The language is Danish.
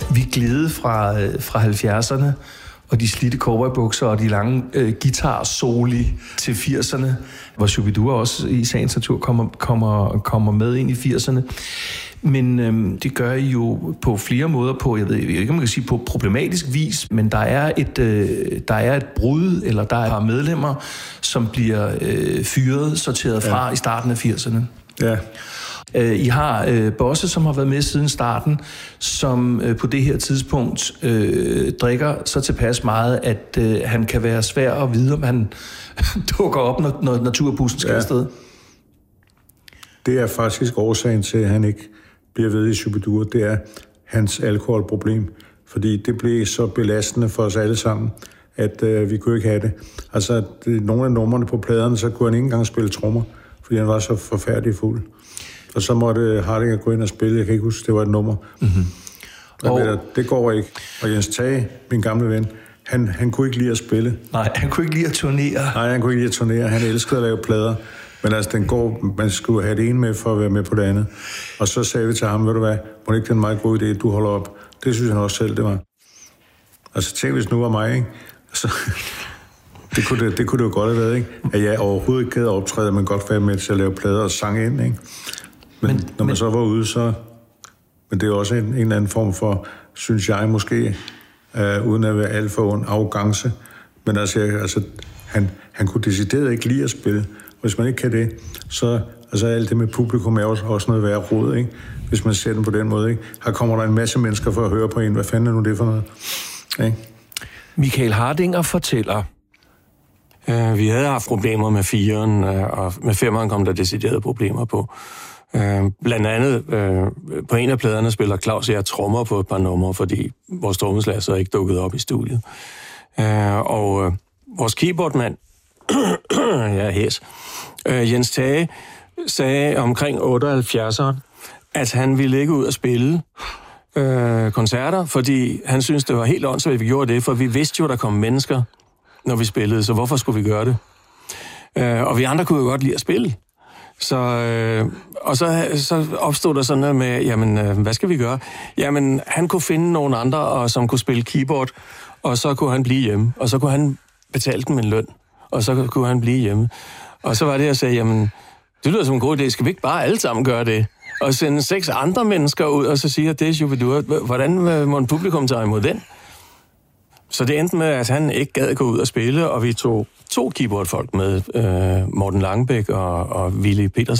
Vi gled fra 70'erne og de slidte cowboybukser og de lange guitar-soli til 80'erne, hvor Shubidua også i sagens natur kommer med ind i 80'erne. Men det gør I jo på flere måder på, jeg ved ikke, om man kan sige på problematisk vis, men der er et brud, eller der er medlemmer, som bliver fyret, sorteret fra i starten af 80'erne. Ja. I har Bosse, som har været med siden starten, som på det her tidspunkt drikker så tilpas meget, at han kan være svær at vide, om han dukker op, når naturbussen skal afsted. Det er faktisk årsagen til, at han ikke bliver ved i Shubidua. Det er hans alkoholproblem, fordi det blev så belastende for os alle sammen, at vi kunne ikke have det. Altså, nogle af numrene på pladerne, så kunne han ikke engang spille trommer, fordi han var så forfærdelig fuld. Og så måtte Hardinger gå ind og spille. Jeg kan ikke huske, det var et nummer. Mm-hmm. Det går ikke. Og Jens Tage, min gamle ven, han kunne ikke lide at spille. Nej, han kunne ikke lide at turnere. Han elskede at lave plader. Men altså, man skulle have det ene med for at være med på det andet. Og så sagde vi til ham, ved du hvad, må det ikke den meget god idé, du holder op? Det synes han også selv, det var. Altså, tænk, hvis nu var mig, ikke? Altså, det kunne det jo godt have været, ikke? At jeg overhovedet ikke gad at optræde, men godt være med til at lave plader og sange ind, ikke? Men når man så var ude, så... Men det er også en eller anden form for, synes jeg måske, uden at være alt for ond, arrogance. Men altså han kunne decideret ikke lide at spille. Hvis man ikke kan det, så altså alt det med publikum er også noget værre rod, ikke? Hvis man ser den på den måde, ikke? Her kommer der en masse mennesker for at høre på en. Hvad fanden er nu det for noget? Ikke? Michael Hardinger fortæller. Vi havde haft problemer med 4'eren, og med 5'eren kom der deciderede problemer på. Blandt andet på en af pladerne spiller Claus og jeg trommer på et par numre, fordi vores trommeslager så ikke dukket op i studiet. Og vores keyboardmand, Jens Tage, sagde omkring 78'eren, at han ville ikke ud og spille koncerter, fordi han syntes, det var helt åndssvagt, at vi gjorde det, for vi vidste jo, der kom mennesker, når vi spillede, så hvorfor skulle vi gøre det? Og vi andre kunne jo godt lide at spille. Og så opstod der sådan noget med, jamen, hvad skal vi gøre? Jamen, han kunne finde nogle andre, som kunne spille keyboard, og så kunne han blive hjemme, og så kunne han betale dem en løn, og så kunne han blive hjemme. Og så var det, jeg sagde, jamen, det lyder som en god idé, skal vi ikke bare alle sammen gøre det? Og sende 6 andre mennesker ud, og så sige, at det er Shubidua. Hvordan må en publikum tage imod den? Så det endte med, at han ikke gad gå ud og spille, og vi tog 2 keyboardfolk med, Morten Langebæk og Willy Petersen.